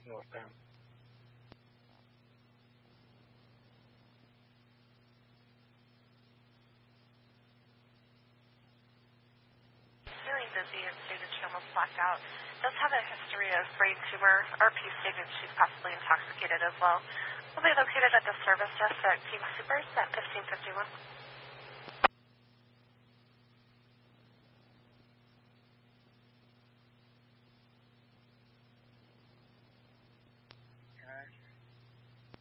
northbound. Feeling dizzy and stated she almost blacked out. Does have a history of brain tumor. RP stated she's possibly intoxicated as well. Will be located at the service desk at King Supers at 1551.